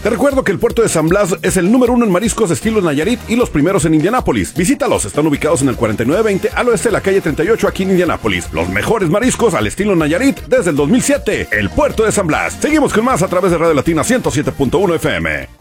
Te recuerdo que el puerto de San Blas es el número 1 en mariscos estilo Nayarit y los primeros en Indianápolis. Visítalos, están ubicados en el 4920 al oeste de la calle 38 aquí en Indianápolis. Los mejores mariscos al estilo Nayarit desde el 2007. El puerto de San Blas. Seguimos con más a través de Radio Latina 107.1 FM.